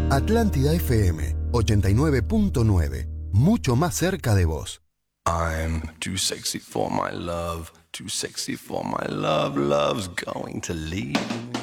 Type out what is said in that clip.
Atlántida FM 89.9. Mucho más cerca de vos. I'm too sexy for my love, too sexy for my love, love's going to leave me.